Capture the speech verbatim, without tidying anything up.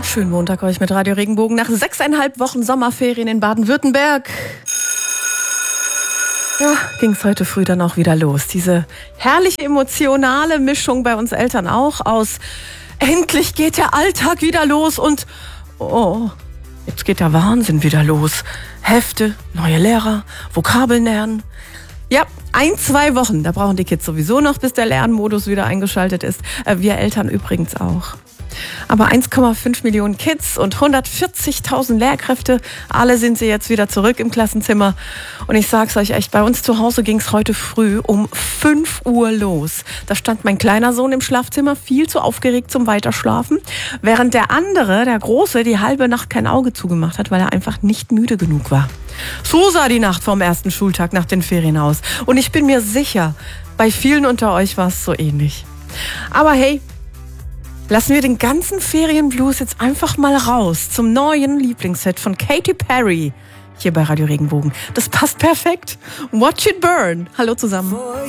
Schönen Montag euch mit Radio Regenbogen nach sechseinhalb Wochen Sommerferien in Baden-Württemberg. Ja, ging's heute früh dann auch wieder los. Diese herrliche emotionale Mischung bei uns Eltern auch aus endlich geht der Alltag wieder los und oh, jetzt geht der Wahnsinn wieder los. Hefte, neue Lehrer, Vokabeln lernen. Ja, ein, zwei Wochen, da brauchen die Kids sowieso noch, bis der Lernmodus wieder eingeschaltet ist. Wir Eltern übrigens auch. Aber eins Komma fünf Millionen Kids und hundertvierzigtausend Lehrkräfte, alle sind sie jetzt wieder zurück im Klassenzimmer. Und ich sag's euch echt, bei uns zu Hause ging's heute früh um fünf Uhr los. Da stand mein kleiner Sohn im Schlafzimmer, viel zu aufgeregt zum Weiterschlafen, während der andere, der Große, die halbe Nacht kein Auge zugemacht hat, weil er einfach nicht müde genug war. So sah die Nacht vom ersten Schultag nach den Ferien aus. Und ich bin mir sicher, bei vielen unter euch war es so ähnlich. Aber hey, lassen wir den ganzen Ferienblues jetzt einfach mal raus zum neuen Lieblingshit von Katy Perry hier bei Radio Regenbogen. Das passt perfekt. Watch It Burn. Hallo zusammen.